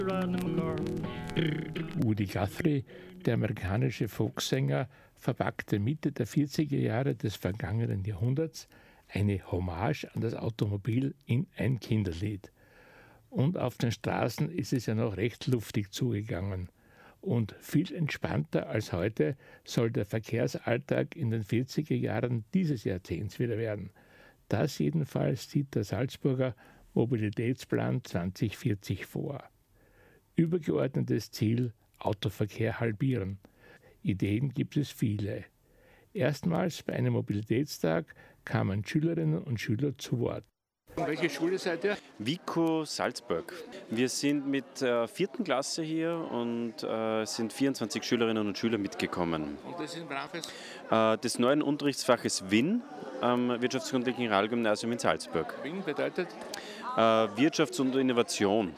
Woody Guthrie, der amerikanische Folksänger, verpackte Mitte der 40er Jahre des vergangenen Jahrhunderts eine Hommage an das Automobil in ein Kinderlied. Und auf den Straßen ist es ja noch recht luftig zugegangen. Und viel entspannter als heute soll der Verkehrsalltag in den 40er Jahren dieses Jahrzehnts wieder werden. Das jedenfalls sieht der Salzburger Mobilitätsplan 2040 vor. Übergeordnetes Ziel: Autoverkehr halbieren. Ideen gibt es viele. Erstmals bei einem Mobilitätstag kamen Schülerinnen und Schüler zu Wort. Welche Schule seid ihr? Vico Salzburg. Wir sind mit der 4. Klasse hier und es sind 24 Schülerinnen und Schüler mitgekommen. Und das ist im Rahmen des neuen Unterrichtsfaches WIN am Wirtschaftsgrundlichen Realgymnasium in Salzburg. WIN bedeutet? Wirtschafts- und Innovation.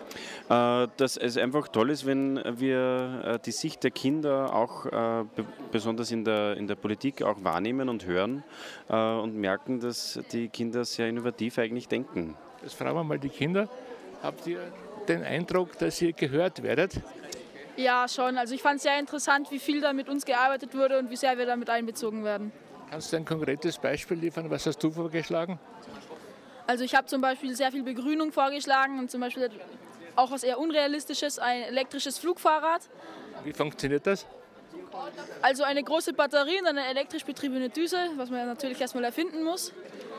Dass es einfach toll ist, wenn wir die Sicht der Kinder auch besonders in der Politik auch wahrnehmen und hören und merken, dass die Kinder sehr innovativ eigentlich denken. Jetzt fragen wir mal die Kinder. Habt ihr den Eindruck, dass ihr gehört werdet? Ja, schon. Also ich fand es sehr interessant, wie viel da mit uns gearbeitet wurde und wie sehr wir damit einbezogen werden. Kannst du ein konkretes Beispiel liefern? Was hast du vorgeschlagen? Also ich habe zum Beispiel sehr viel Begrünung vorgeschlagen und zum Beispiel auch was eher Unrealistisches, ein elektrisches Flugfahrrad. Wie funktioniert das? Also eine große Batterie und eine elektrisch betriebene Düse, was man ja natürlich erstmal erfinden muss.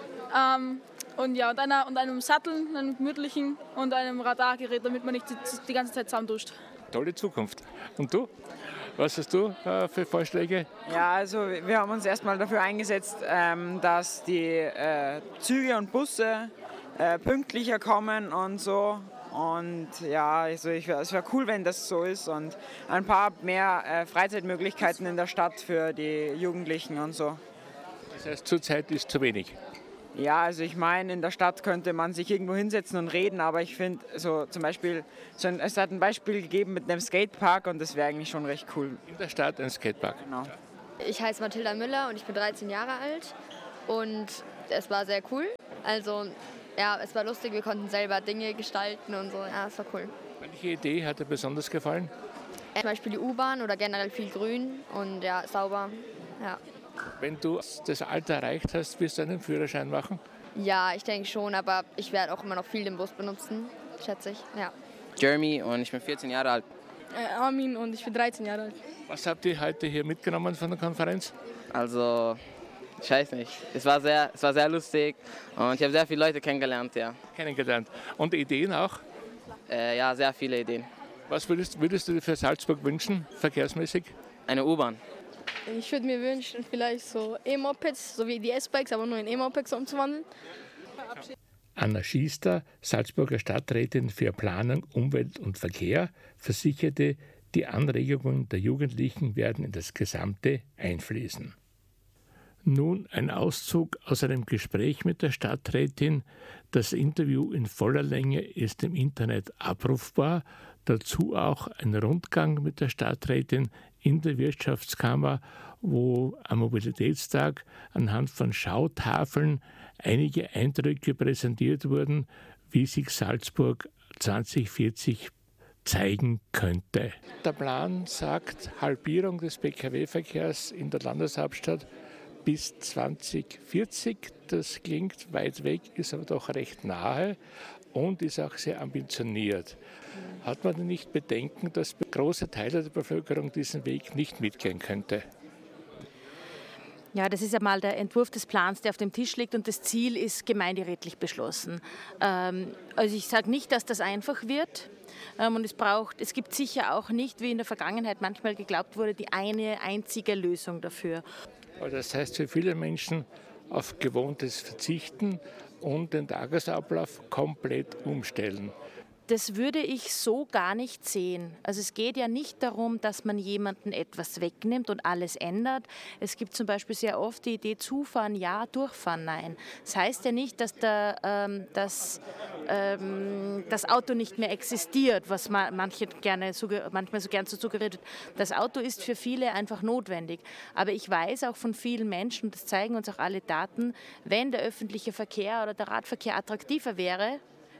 Und einem Sattel, einem gemütlichen und einem Radargerät, damit man nicht die ganze Zeit zusammenduscht. Tolle Zukunft. Und du? Was hast du für Vorschläge? Ja, also wir haben uns erstmal dafür eingesetzt, dass die Züge und Busse pünktlicher kommen und so. Und ja, also es wäre cool, wenn das so ist und ein paar mehr Freizeitmöglichkeiten in der Stadt für die Jugendlichen und so. Das heißt, zurzeit ist zu wenig? Ja, also ich meine, in der Stadt könnte man sich irgendwo hinsetzen und reden, aber ich finde, so zum Beispiel, es hat ein Beispiel gegeben mit einem Skatepark und das wäre eigentlich schon recht cool. In der Stadt ein Skatepark? Genau. Ich heiße Mathilda Müller und ich bin 13 Jahre alt und es war sehr cool. Also ja, es war lustig, wir konnten selber Dinge gestalten und so, ja, es war cool. Welche Idee hat dir besonders gefallen? Zum Beispiel die U-Bahn oder generell viel Grün und ja, sauber, ja. Wenn du das Alter erreicht hast, wirst du einen Führerschein machen? Ja, ich denke schon, aber ich werde auch immer noch viel den Bus benutzen, schätze ich, ja. Jeremy und ich bin 14 Jahre alt. Armin und ich bin 13 Jahre alt. Was habt ihr heute hier mitgenommen von der Konferenz? Also, ich weiß nicht. Es war sehr lustig und ich habe sehr viele Leute kennengelernt, ja. Kennengelernt. Und Ideen auch? Ja, sehr viele Ideen. Was würdest du dir für Salzburg wünschen, verkehrsmäßig? Eine U-Bahn. Ich würde mir wünschen, vielleicht so E-Mopeds, so wie die S-Bikes, aber nur in E-Mopeds umzuwandeln. Anna Schiester, Salzburger Stadträtin für Planung, Umwelt und Verkehr, versicherte, die Anregungen der Jugendlichen werden in das Gesamte einfließen. Nun ein Auszug aus einem Gespräch mit der Stadträtin. Das Interview in voller Länge ist im Internet abrufbar. Dazu auch ein Rundgang mit der Stadträtin in der Wirtschaftskammer, wo am Mobilitätstag anhand von Schautafeln einige Eindrücke präsentiert wurden, wie sich Salzburg 2040 zeigen könnte. Der Plan sagt Halbierung des Pkw-Verkehrs in der Landeshauptstadt bis 2040. Das klingt weit weg, ist aber doch recht nahe und ist auch sehr ambitioniert. Hat man denn nicht Bedenken, dass große Teile der Bevölkerung diesen Weg nicht mitgehen könnte? Ja, das ist ja mal der Entwurf des Plans, der auf dem Tisch liegt und das Ziel ist gemeinderätlich beschlossen. Also ich sage nicht, dass das einfach wird und es gibt sicher auch nicht, wie in der Vergangenheit manchmal geglaubt wurde, die eine einzige Lösung dafür. Aber das heißt für viele Menschen auf Gewohntes verzichten und den Tagesablauf komplett umstellen. Das würde ich so gar nicht sehen. Also es geht ja nicht darum, dass man jemanden etwas wegnimmt und alles ändert. Es gibt zum Beispiel sehr oft die Idee, zufahren ja, durchfahren nein. Das heißt ja nicht, dass das Auto nicht mehr existiert, was manchmal so gern so suggeriert wird. Das Auto ist für viele einfach notwendig. Aber ich weiß auch von vielen Menschen, und das zeigen uns auch alle Daten, wenn der öffentliche Verkehr oder der Radverkehr attraktiver wäre,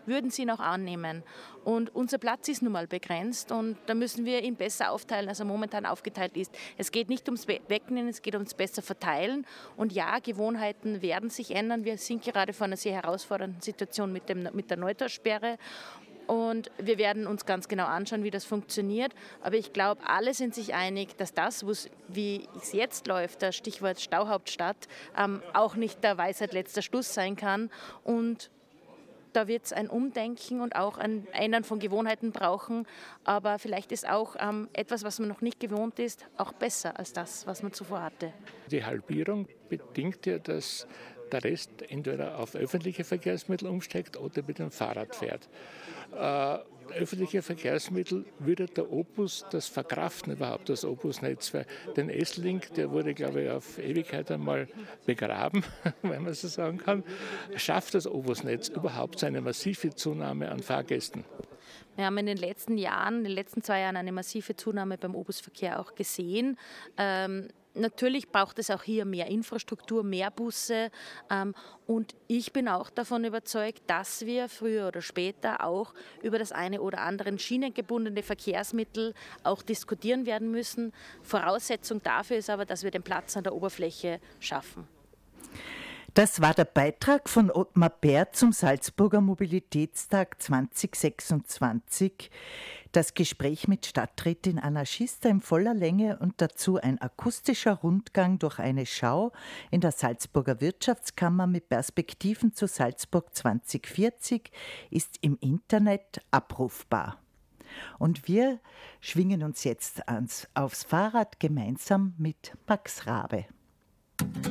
würden sie ihn auch annehmen. Und unser Platz ist nun mal begrenzt und da müssen wir ihn besser aufteilen, als er momentan aufgeteilt ist. Es geht nicht ums Wegnehmen, es geht ums besser verteilen. Und ja, Gewohnheiten werden sich ändern. Wir sind gerade vor einer sehr herausfordernden Situation mit der Neutaussperre. Und wir werden uns ganz genau anschauen, wie das funktioniert. Aber ich glaube, alle sind sich einig, dass das, wie es jetzt läuft, das Stichwort Stauhauptstadt, auch nicht der Weisheit letzter Schluss sein kann. Und da wird es ein Umdenken und auch ein Ändern von Gewohnheiten brauchen. Aber vielleicht ist auch etwas, was man noch nicht gewohnt ist, auch besser als das, was man zuvor hatte. Die Halbierung bedingt ja, dass der Rest entweder auf öffentliche Verkehrsmittel umsteigt oder mit dem Fahrrad fährt. Öffentliche Verkehrsmittel würde der Opus das verkraften, überhaupt das Opusnetz. Weil den S-Link, der wurde, glaube ich, auf Ewigkeit einmal begraben, wenn man so sagen kann. Schafft das Opusnetz überhaupt so eine massive Zunahme an Fahrgästen? Wir haben in den letzten 2 Jahren eine massive Zunahme beim Obusverkehr auch gesehen. Natürlich braucht es auch hier mehr Infrastruktur, mehr Busse. Und ich bin auch davon überzeugt, dass wir früher oder später auch über das eine oder andere schienengebundene Verkehrsmittel auch diskutieren werden müssen. Voraussetzung dafür ist aber, dass wir den Platz an der Oberfläche schaffen. Das war der Beitrag von Ottmar Bär zum Salzburger Mobilitätstag 2026. Das Gespräch mit Stadträtin Anna Schister in voller Länge und dazu ein akustischer Rundgang durch eine Schau in der Salzburger Wirtschaftskammer mit Perspektiven zu Salzburg 2040 ist im Internet abrufbar. Und wir schwingen uns jetzt aufs Fahrrad gemeinsam mit Max Rabe.